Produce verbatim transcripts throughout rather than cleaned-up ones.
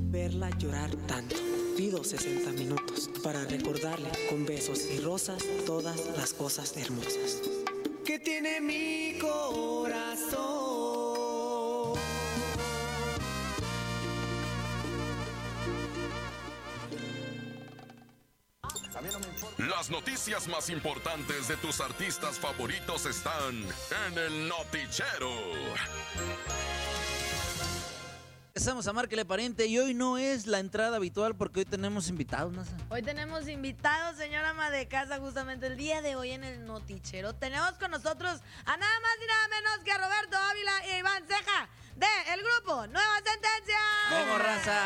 verla llorar tanto. Pido sesenta minutos para recordarle con besos y rosas todas las cosas hermosas que tiene mi corazón. Las noticias más importantes de tus artistas favoritos están en el Notichero. Empezamos a Márquele Pariente y hoy no es la entrada habitual porque hoy tenemos invitados, Nasa. Hoy tenemos invitados, señora ama de casa, justamente el día de hoy en el Notichero. Tenemos con nosotros a nada más y nada menos que a Roberto Ávila e Iván Ceja de el grupo Nueva Sentencia. ¡Vamos,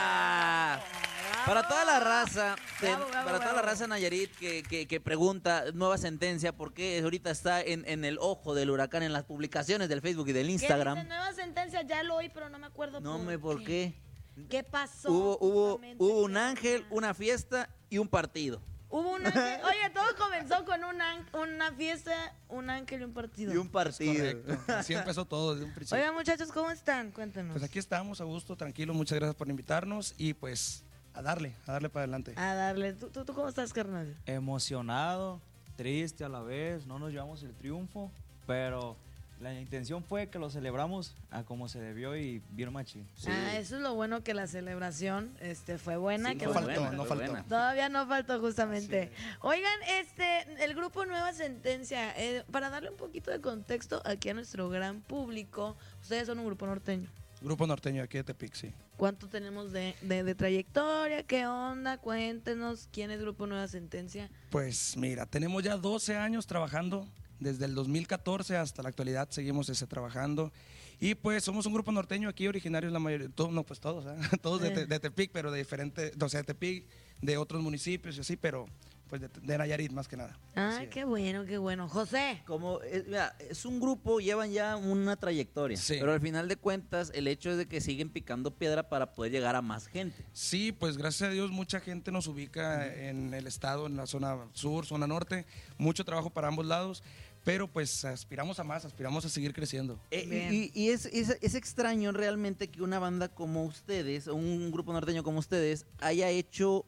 raza! Bravo. Para toda la raza, ten- Bravo, bravo, para toda la bravo. raza Nayarit que, que, que pregunta Nueva Sentencia, ¿por qué ahorita está en, en el ojo del huracán en las publicaciones del Facebook y del ¿Qué Instagram? dice Nueva Sentencia? Ya lo oí, pero no me acuerdo No por me por qué. qué. ¿Qué pasó? Hubo, hubo, justamente? hubo un ¿Qué ángel, onda? una fiesta y un partido. Hubo un ángel. Oye, todo comenzó con un án- una fiesta, un ángel y un partido. Y un partido. Correcto, así empezó todo desde un principio. Oigan, muchachos, ¿cómo están? Cuéntenos. Pues aquí estamos a gusto, tranquilos, muchas gracias por invitarnos y pues a darle, a darle para adelante. A darle. ¿Tú, tú, tú cómo estás, carnal? Emocionado, triste a la vez, no nos llevamos el triunfo, pero la intención fue que lo celebramos a como se debió y bien machín. Ah, eso es lo bueno, que la celebración este, fue buena. Sí, que no fue faltó, buena, no fue faltó. buena. Todavía no faltó justamente. Oigan, este, el grupo Nueva Sentencia, eh, para darle un poquito de contexto aquí a nuestro gran público, ustedes son un grupo norteño. Grupo norteño aquí de Tepic, sí. ¿Cuánto tenemos de, de, de trayectoria? ¿Qué onda? Cuéntenos, ¿quién es Grupo Nueva Sentencia? Pues mira, tenemos ya doce años trabajando, desde el dos mil catorce hasta la actualidad seguimos ese, trabajando. Y pues somos un grupo norteño aquí, originarios la mayoría, todo, no pues todos, ¿eh? todos de, Te- de Tepic, pero de diferentes, o sea, de Tepic, de otros municipios y así, pero pues de, de Nayarit más que nada. Ah, Así es. qué bueno, qué bueno. José. Como, es, mira, es un grupo, llevan ya una trayectoria, Sí. pero al final de cuentas el hecho es de que siguen picando piedra para poder llegar a más gente. Sí, pues gracias a Dios mucha gente nos ubica en el estado, en la zona sur, zona norte, mucho trabajo para ambos lados, pero pues aspiramos a más, aspiramos a seguir creciendo. Eh, Bien. y y es, es, es extraño realmente que una banda como ustedes, o un grupo norteño como ustedes, haya hecho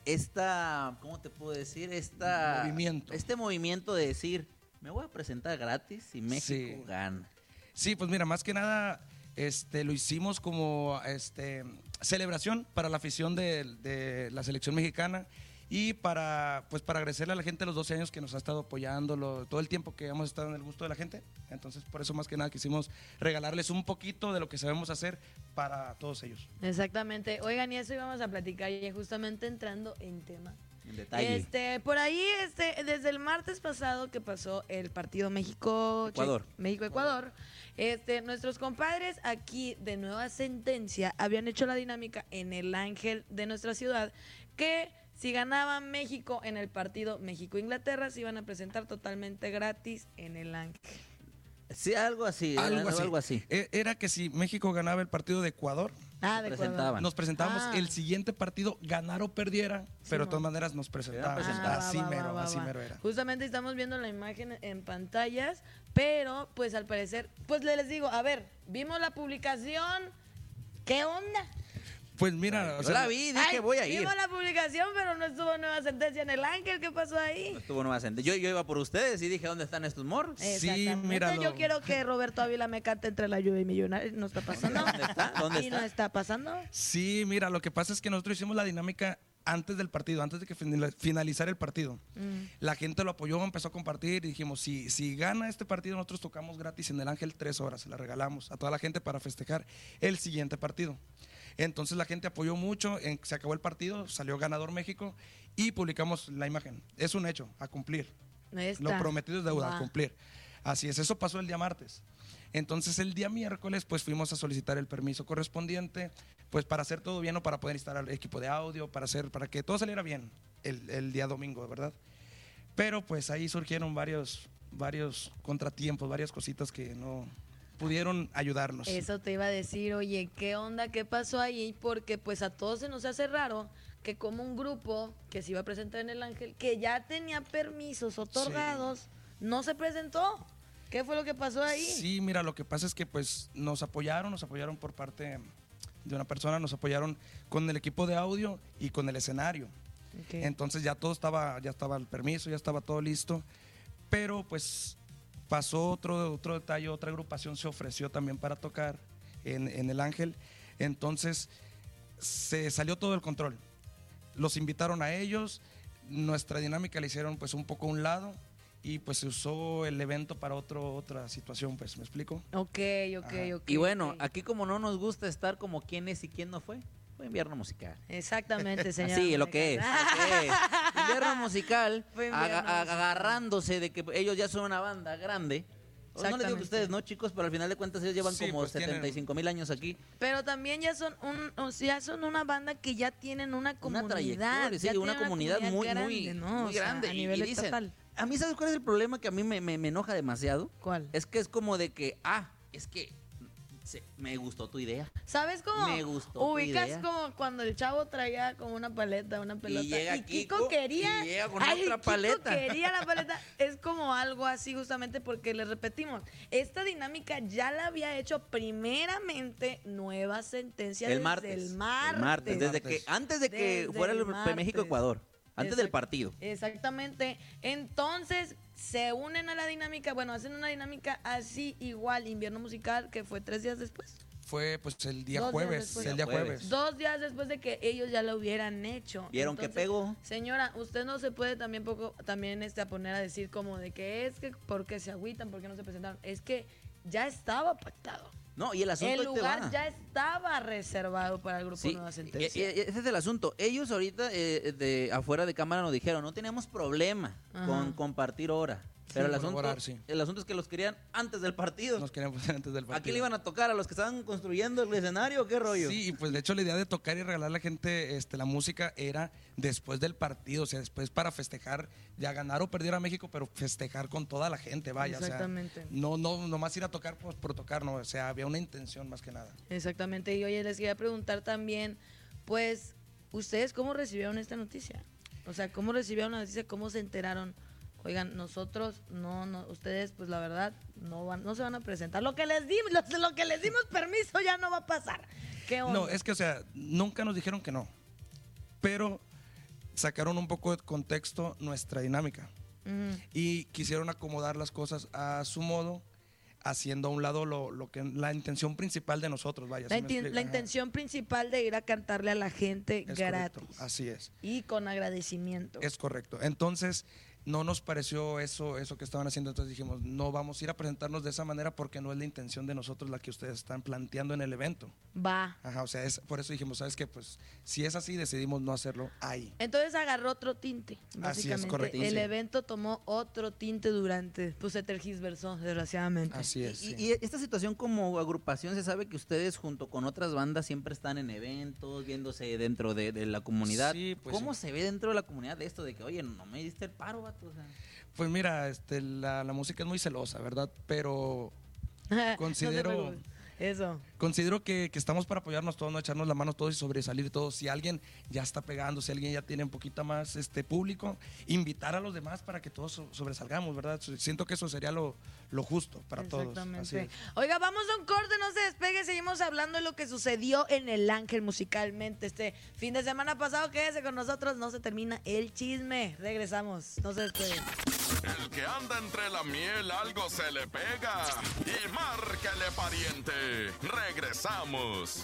esta, ¿cómo te puedo decir? Esta, Movimiento. Este movimiento de decir, me voy a presentar gratis y México Sí. gana. Sí, pues mira, más que nada este, lo hicimos como este, celebración para la afición de, de la selección mexicana y para, pues, para agradecerle a la gente los doce años que nos ha estado apoyando, lo- todo el tiempo que hemos estado en el gusto de la gente. Entonces, por eso más que nada quisimos regalarles un poquito de lo que sabemos hacer para todos ellos. Exactamente. Oigan, y eso íbamos a platicar y justamente entrando en tema. En detalle. Este, por ahí, este, desde el martes pasado que pasó el partido México Ecuador. México Ecuador, este, nuestros compadres aquí de Nueva Sentencia habían hecho la dinámica en el Ángel de nuestra ciudad que si ganaba México en el partido México Inglaterra se iban a presentar totalmente gratis en el Ángel. Sí, algo así. Algo era- así. algo así. E- Era que si México ganaba el partido de Ecuador, Ah, Se de presentaban. Ecuador. nos presentábamos Ah. el siguiente partido, ganar o perdiera, pero de todas maneras nos presentábamos. presentaban. Ah, así va, va, mero, va, así va. mero era. Justamente estamos viendo la imagen en pantallas, pero pues al parecer, pues les digo, a ver, vimos la publicación, ¿qué onda? Pues mira, o Yo sea, la vi, dije Ay, voy a ir. Vimos la publicación, pero no estuvo Nueva Sentencia en el Ángel, ¿qué pasó ahí? No estuvo Nueva Sentencia. Yo, yo iba por ustedes y dije, ¿dónde están estos morros? Exactamente. míralo. Yo quiero que Roberto Ávila me cante entre la lluvia y Millonarios. ¿No está pasando? ¿Dónde está? ¿Dónde ¿Y está? no está pasando? sí, mira, lo que pasa es que nosotros hicimos la dinámica antes del partido, antes de que finila- finalizara el partido. Mm. La gente lo apoyó, empezó a compartir y dijimos, si, si gana este partido, nosotros tocamos gratis en el Ángel tres horas, se la regalamos a toda la gente para festejar el siguiente partido. Entonces la gente apoyó mucho, en- se acabó el partido, salió ganador México y publicamos la imagen. Es un hecho, a cumplir. Ahí está. Lo prometido es deuda, Va. a cumplir. Así es, eso pasó el día martes. Entonces el día miércoles pues fuimos a solicitar el permiso correspondiente pues para hacer todo bien o para poder instalar el equipo de audio, para hacer, para que todo saliera bien el, el día domingo, ¿verdad? Pero pues ahí surgieron varios, varios contratiempos, varias cositas que no pudieron ayudarnos. Eso te iba a decir, oye, ¿qué onda? ¿Qué pasó ahí? Porque pues a todos se nos hace raro que como un grupo que se iba a presentar en el Ángel, que ya tenía permisos otorgados, no se presentó. ¿Qué fue lo que pasó ahí? Sí, mira, lo que pasa es que pues nos apoyaron, nos apoyaron por parte de una persona, nos apoyaron con el equipo de audio y con el escenario. Okay. Entonces ya todo estaba, ya estaba el permiso, ya estaba todo listo, pero pues pasó otro, otro detalle, otra agrupación se ofreció también para tocar en, en el Ángel, entonces se salió todo el control. Los invitaron a ellos, nuestra dinámica la hicieron pues un poco a un lado y pues se usó el evento para otro, otra situación, pues, ¿me explico? Ok, ok, Ajá. ok. Y bueno, ok. aquí como no nos gusta estar como quién es y quién no fue, fue invierno musical. Exactamente, señor. Así, lo que es, lo que es. Invierno musical, Fue invierno aga- musical. agarrándose de que ellos ya son una banda grande. O no le digo que Exactamente. ustedes, ¿no, chicos? Pero al final de cuentas ellos llevan Sí, como pues, tienen- setenta y cinco mil años aquí. Pero también ya son un, o sea, ya son una banda que ya tienen una comunidad. Una trayectoria, sí, ya una tienen comunidad muy, grande, muy, ¿no? muy O sea, grande. a Y- nivel y dicen, estatal. a mí, ¿sabes cuál es el problema que a mí me, me- me enoja demasiado? ¿Cuál? Es que es como de que, ah, es que se- me gustó tu idea. ¿Sabes cómo? Me gustó tu Ubicas idea. como cuando el chavo traía como una paleta, una pelota. llega y Kiko, Kiko quería. y llega con Ay, otra Kiko paleta. quería la paleta. Es como algo así, justamente porque les repetimos. Esta dinámica ya la había hecho primeramente Nueva Sentencia El desde martes. el martes. El martes, desde Martes. que, antes de que Desde fuera el, el martes. México-Ecuador. Antes del Exact- partido. Exactamente. Entonces se unen a la dinámica, bueno, hacen una dinámica así igual, invierno musical, que fue tres días después. Fue pues el día Dos días jueves, después. el día Jueves. jueves. Dos días después de que ellos ya lo hubieran hecho. ¿Vieron que Entonces, pegó? Señora, usted no se puede también poco también este a poner a decir como de que es que por qué se agüitan, por qué no se presentaron. Es que ya estaba pactado. No, y el asunto El ahí te lugar va. ya estaba reservado para el grupo Sí, Nueva y- Sentencia. y- y ese es el asunto. Ellos ahorita eh, de afuera de cámara nos dijeron, no tenemos problema Ajá. con compartir hora. Pero el, asunto, colaborar, sí. el asunto es que los querían antes del partido. Nos querían poner antes del partido. ¿A quién le iban a tocar? ¿A los que estaban construyendo el escenario? ¿Qué rollo? Sí, y pues de hecho la idea de tocar y regalar a la gente este, la música era después del partido, o sea, después para festejar, ya ganar o perder a México, pero festejar con toda la gente, vaya. Exactamente. O sea, no, no, nomás ir a tocar pues, por tocar, no, o sea, había una intención más que nada. Exactamente. Y oye, les quería preguntar también, pues, ¿ustedes cómo recibieron esta noticia? O sea, ¿cómo recibieron la noticia? ¿Cómo se enteraron? Oigan, nosotros, no, no, ustedes, pues la verdad, no van, no se van a presentar. Lo que les dimos, lo, lo que les dimos permiso ya no va a pasar. ¿Qué onda? No, es que, o sea, nunca nos dijeron que no, pero sacaron un poco de contexto nuestra dinámica Ujú. y quisieron acomodar las cosas a su modo, haciendo a un lado lo, lo que la intención principal de nosotros, vaya. La, ¿sí me inten- explico? la Ajá. intención principal de ir a cantarle a la gente Es gratis. correcto, así es. Y con agradecimiento. Es correcto. Entonces, no nos pareció eso, eso que estaban haciendo. Entonces dijimos, no vamos a ir a presentarnos de esa manera porque no es la intención de nosotros la que ustedes están planteando en el evento. Va. Ajá, o sea, es por eso dijimos, ¿sabes qué? Pues si es así, decidimos no hacerlo ahí. Entonces agarró otro tinte, Así es, básicamente. correcto, El sí. evento tomó otro tinte durante, pues se tergiversó, desgraciadamente. Así es. Y, sí. y esta situación como agrupación, se sabe que ustedes junto con otras bandas siempre están en eventos, viéndose dentro de, de la comunidad. Sí, pues ¿Cómo sí. se ve dentro de la comunidad de esto de que, oye, no me diste el paro, vato? O sea, Pues mira, este, la, la música es muy celosa, ¿verdad? Pero No te considero- preocupes. Eso. considero que, que estamos para apoyarnos todos, no echarnos la mano todos y sobresalir todos. Si alguien ya está pegando, si alguien ya tiene un poquito más este público, invitar a los demás para que todos so- sobresalgamos, ¿verdad? Siento que eso sería lo, lo justo para todos. Así Exactamente. es. Oiga, vamos a un corte, no se despegue, seguimos hablando de lo que sucedió en El Ángel musicalmente este fin de semana pasado. Quédese con nosotros, no se termina el chisme. Regresamos, no se despegue. El que anda entre la miel algo se le pega. Y márcale, pariente. Regresamos.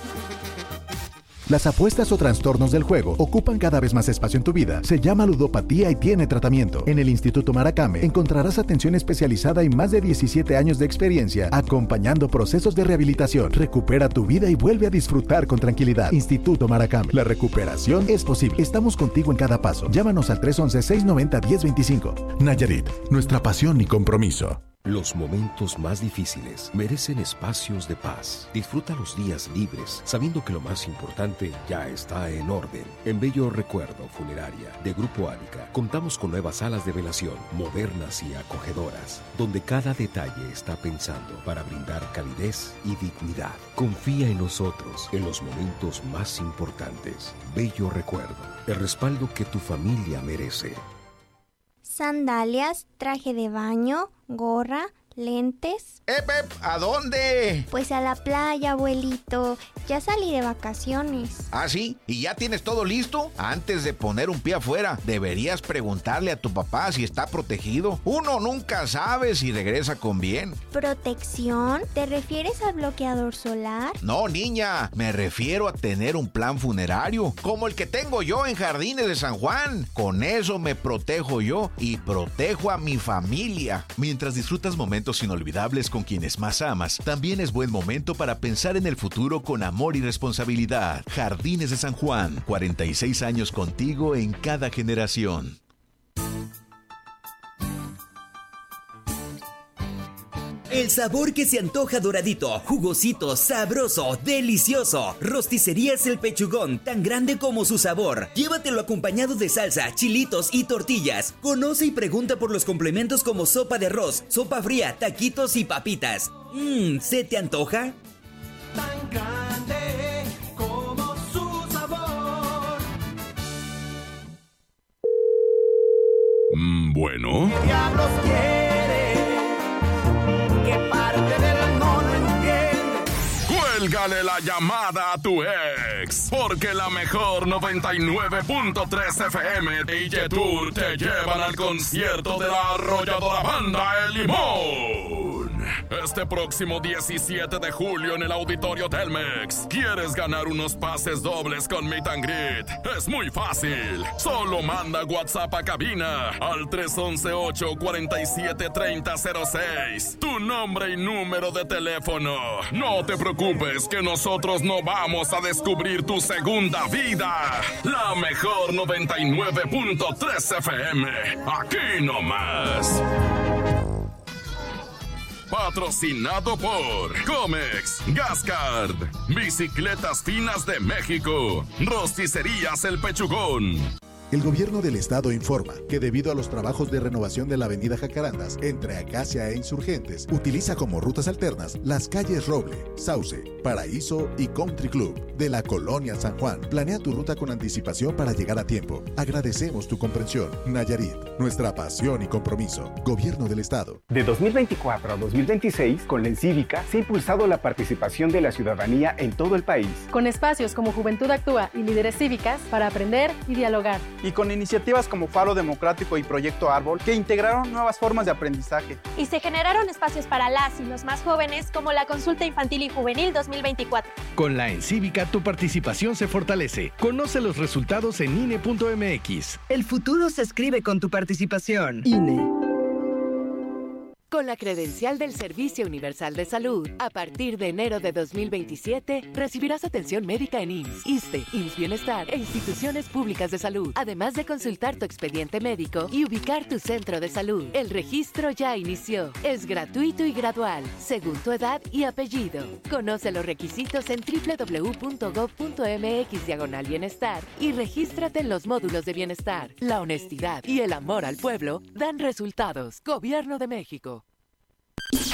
Las apuestas o trastornos del juego ocupan cada vez más espacio en tu vida. Se llama ludopatía y tiene tratamiento. En el Instituto Maracame encontrarás atención especializada y más de diecisiete años de experiencia acompañando procesos de rehabilitación. Recupera tu vida y vuelve a disfrutar con tranquilidad. Instituto Maracame. La recuperación es posible. Estamos contigo en cada paso. Llámanos al tres once, seiscientos noventa, diez veinticinco. Nayarit, nuestra pasión y compromiso. Los momentos más difíciles merecen espacios de paz. Disfruta los días libres, sabiendo que lo más importante ya está en orden. En Bello Recuerdo Funeraria de Grupo Ánica, contamos con nuevas salas de velación, modernas y acogedoras, donde cada detalle está pensando para brindar calidez y dignidad. Confía en nosotros en los momentos más importantes. Bello Recuerdo, el respaldo que tu familia merece. Sandalias, traje de baño, gorra, ¿Lentes? ¡Ep, ep! ¿A dónde? Pues a la playa, abuelito. Ya salí de vacaciones. ¿Ah, sí? ¿Y ya tienes todo listo? Antes de poner un pie afuera, deberías preguntarle a tu papá si está protegido. Uno nunca sabe si regresa con bien. ¿Protección? ¿Te refieres al bloqueador solar? No, niña. Me refiero a tener un plan funerario, como el que tengo yo en Jardines de San Juan. Con eso me protejo yo y protejo a mi familia. Mientras disfrutas momentos inolvidables con quienes más amas, también es buen momento para pensar en el futuro con amor y responsabilidad. Jardines de San Juan, cuarenta y seis años contigo en cada generación. El sabor que se antoja doradito, jugosito, sabroso, delicioso. Rosticerías El Pechugón, tan grande como su sabor. Llévatelo acompañado de salsa, chilitos y tortillas. Conoce y pregunta por los complementos como sopa de arroz, sopa fría, taquitos y papitas. Mmm, ¿se te antoja? Tan grande como su sabor. Mm, bueno. ¿Qué diablos quiere? ¿Qué parte del no lo entiende? Cuélgale la llamada a tu ex, porque la mejor noventa y nueve punto tres F M y Yetur te llevan al concierto de la arrolladora banda El Limón. Este próximo diecisiete de julio en el Auditorio Telmex. ¿Quieres ganar unos pases dobles con Meet and Greet? Es muy fácil. Solo manda WhatsApp a cabina al tres once, ocho cuarenta y siete, treinta cero seis. Tu nombre y número de teléfono. No te preocupes que nosotros no vamos a descubrir tu segunda vida. La mejor noventa y nueve punto tres F M. Aquí nomás. Patrocinado por Comex, Gascard, Bicicletas Finas de México, Rosticerías El Pechugón. El gobierno del estado informa que debido a los trabajos de renovación de la avenida Jacarandas entre Acacia e Insurgentes, utiliza como rutas alternas las calles Roble, Sauce, Paraíso y Country Club de la Colonia San Juan. Planea tu ruta con anticipación para llegar a tiempo. Agradecemos tu comprensión. Nayarit, nuestra pasión y compromiso. Gobierno del estado. De dos mil veinticuatro a dos mil veintiséis, con la Encívica se ha impulsado la participación de la ciudadanía en todo el país. Con espacios como Juventud Actúa y Líderes Cívicas para aprender y dialogar. Y con iniciativas como Faro Democrático y Proyecto Árbol, que integraron nuevas formas de aprendizaje. Y se generaron espacios para las y los más jóvenes, como la Consulta Infantil y Juvenil dos mil veinticuatro. Con la Encívica, tu participación se fortalece. Conoce los resultados en I N E punto M X. El futuro se escribe con tu participación. I N E. Con la credencial del Servicio Universal de Salud, a partir de enero de dos mil veintisiete, recibirás atención médica en I M S S, ISSSTE, I M S S Bienestar e instituciones públicas de salud, además de consultar tu expediente médico y ubicar tu centro de salud. El registro ya inició. Es gratuito y gradual, según tu edad y apellido. Conoce los requisitos en doble u doble u doble u punto gob punto m x diagonal bienestar y regístrate en los módulos de bienestar. La honestidad y el amor al pueblo dan resultados. Gobierno de México.